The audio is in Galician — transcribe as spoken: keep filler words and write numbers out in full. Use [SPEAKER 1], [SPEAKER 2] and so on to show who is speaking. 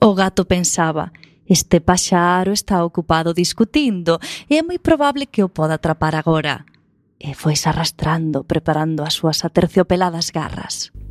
[SPEAKER 1] O gato pensaba: este paxaro está ocupado discutindo e é moi probable que o poda atrapar agora. E foise arrastrando, preparando as súas aterciopeladas garras.